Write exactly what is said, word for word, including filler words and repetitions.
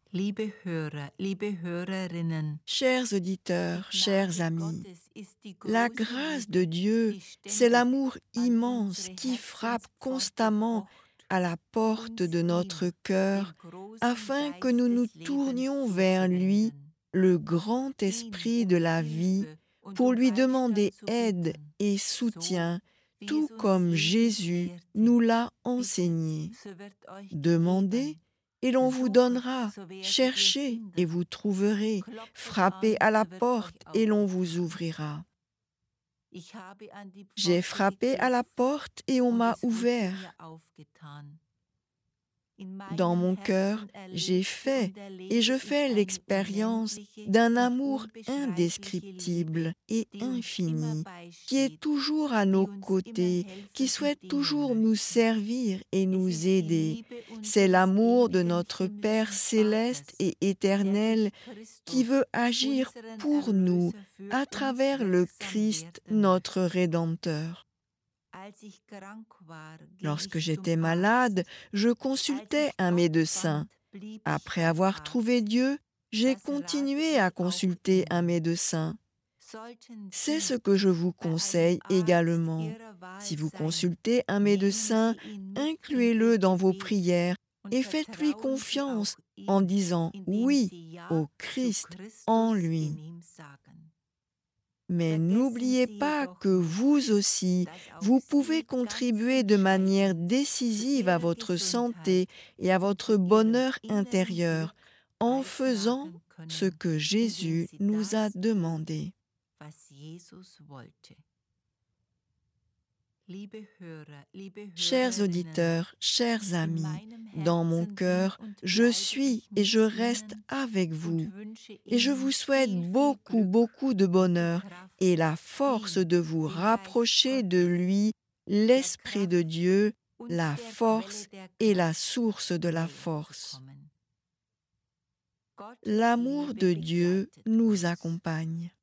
Liebe Hörer, liebe Hörerinnen, Chers auditeurs, die chers Gnade amis, Gottes ist die la große grâce de Liebe, Dieu, die c'est ständig l'amour an immense unsere qui frappe Herzenspforte constamment pocht, à la porte uns de notre ihm, cœur, dem großen afin que nous Geist nous des Lebens, tournions vers lui, zuzuwenden, le grand ihn esprit um de la vie, Hilfe und pour um lui Beistand demander zu aide bitten, et so soutien, wie tout es uns comme Jesus Jésus lehrte. nous l'a Bittet, enseigné. so wird euch Demandez gegeben. et l'on vous Suchet, donnera, so werdet ihr cherchez et finden. vous trouverez, Klopfet frappez an, à la so wird euch porte et l'on vous aufgetan. ouvrira. Ich habe an die J'ai Pforte frappé à la geklopft porte et on und m'a es wurde mir ouvert. aufgetan. In Dans meinem mon cœur, Herzen j'ai erlebte fait und et je erlebe fais ich eine l'expérience unendliche d'un und amour unbeschreibliche Liebe, indescriptible et die uns immer infini, qui est beisteht, toujours à die nos uns immer côtés, qui helfen und souhaite dienen toujours nous möchte. servir et Es nous ist die aider. Liebe C'est unseres l'amour de ewigen notre Père himmlischen céleste Vaters, et der éternel durch qui Christus, veut agir unseren pour nous Erlöser, für à uns travers le wirksam Christ, werden notre möchte. Rédempteur. Als ich krank war, ging Lorsque ich zum j'étais malade, Arzt. je Als consultais ich un Gott médecin. fand, blieb ich Après beim avoir trouvé Arzt. Dieu, j'ai Das rate continué à ich auch consulter un Ihnen. médecin. Sollten C'est ce Sie que je vous bei einem conseille Arzt également. Ihrer Wahl Si vous sein, consultez un nehmen médecin, Sie ihn mit in Ihr incluez-le dans vos Gebet prières und et faites-lui vertrauen Sie confiance auch en ihm, disant indem oui Sie au Ja zu Christ en Christus in lui. ihm sagen. Mais Vergessen n'oubliez Sie pas jedoch que vous nicht, aussi, dass auch vous pouvez Sie ganz contribuer de manière entscheidend zu décisive à Ihrer votre Gesundheit santé et à und zu votre Ihrem bonheur inneren intérieur Glück en faisant beitragen ce können, que indem Jésus Sie nous a das tun, demandé. was Jesus wollte. Liebe Hörer, liebe Chers Hörerinnen, auditeurs, chers in amis, meinem dans mon Herzen bin cœur, und je bleibe suis ich et mit je reste Ihnen avec und vous. wünsche Et je Ihnen vous souhaite viel, viel beaucoup, Glück beaucoup de und die bonheur et Kraft, la force ihm, de vous dem Geist rapprocher de Gottes, lui, der l'Esprit de Kraft Dieu, und la der Quelle force der et la Kraft source de la näher zu force. kommen. Gottes L'amour Liebe de Dieu begleitet nous uns. accompagne.